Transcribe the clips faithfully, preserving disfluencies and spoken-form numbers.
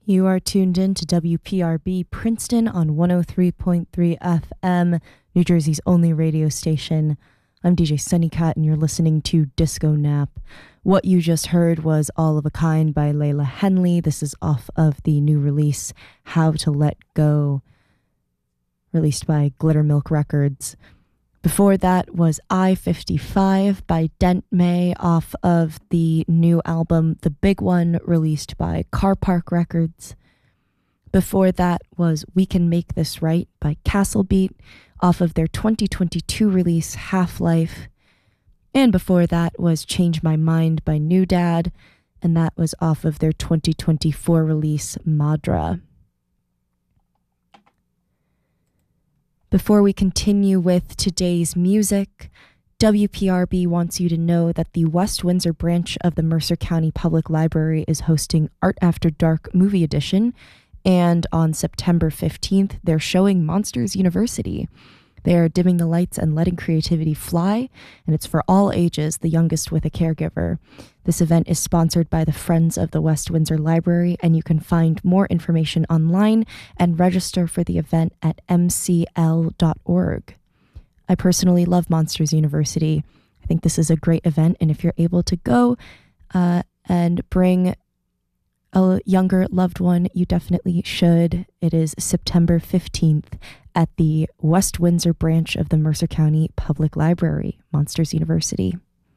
You are tuned in to W P R B Princeton on one oh three point three F M, New Jersey's only radio station. I'm D J Sunnycat and you're listening to Disco Nap. What you just heard was All of a Kind by Layla Henley. This is off of the new release, How to Let Go, released by Glitter Milk Records. Before that was I fifty-five by Dent May off of the new album, The Big One, released by Car Park Records. Before that was We Can Make This Right by Castle Beat off of their twenty twenty-two release, Half-Life. And before that was Change My Mind by New Dad, and that was off of their twenty twenty-four release, Madra. Before we continue with today's music, W P R B wants you to know that the West Windsor branch of the Mercer County Public Library is hosting Art After Dark Movie Edition, and on September fifteenth, they're showing Monsters University. They're dimming the lights and letting creativity fly, and it's for all ages, the youngest with a caregiver. This event is sponsored by the Friends of the West Windsor Library, and you can find more information online and register for the event at m c l dot org. I personally love Monsters University. I think this is a great event, and if you're able to go uh, and bring a younger loved one, you definitely should. It is September fifteenth at the West Windsor branch of the Mercer County Public Library, Monsters University.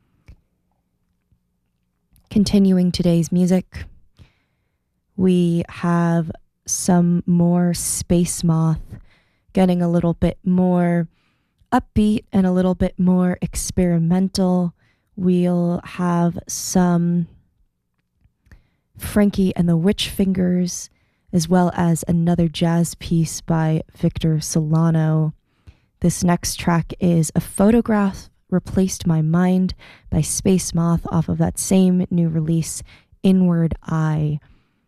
Continuing today's music, we have some more Space Moth, getting a little bit more upbeat and a little bit more experimental. We'll have some Frankie and the Witch Fingers, as well as another jazz piece by Victor Solano. This next track is A Photograph Replaced My Mind by Space Moth off of that same new release, Inward Eye.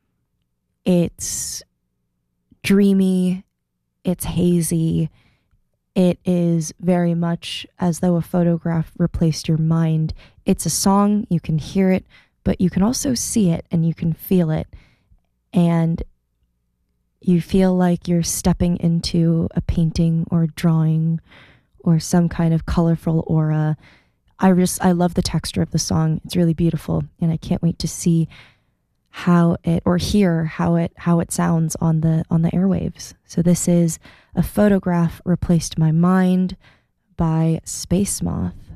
It's dreamy, it's hazy, it is very much as though a photograph replaced your mind. It's a song, you can hear it, but you can also see it and you can feel it. And you feel like you're stepping into a painting or drawing or some kind of colorful aura. I just, I love the texture of the song. It's really beautiful, and I can't wait to see how it, or hear how it, how it sounds on the, on the airwaves. So this is A Photograph Replaced My Mind by Space Moth.